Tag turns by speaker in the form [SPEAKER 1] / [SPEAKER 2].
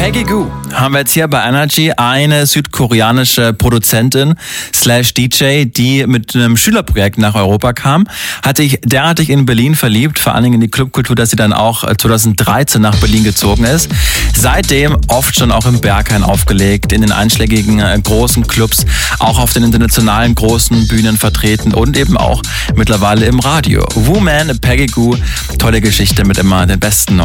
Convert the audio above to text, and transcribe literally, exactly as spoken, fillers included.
[SPEAKER 1] Peggy Gou haben wir jetzt hier bei Energy, eine südkoreanische Produzentin slash D J, die mit einem Schülerprojekt nach Europa kam, hatte ich derartig in Berlin verliebt, vor allen Dingen in die Clubkultur, dass sie dann auch zweitausenddreizehn nach Berlin gezogen ist. Seitdem oft schon auch im Berghain aufgelegt, in den einschlägigen äh, großen Clubs, auch auf den internationalen großen Bühnen vertreten und eben auch mittlerweile im Radio. Woman, Peggy Gou, tolle Geschichte mit immer den besten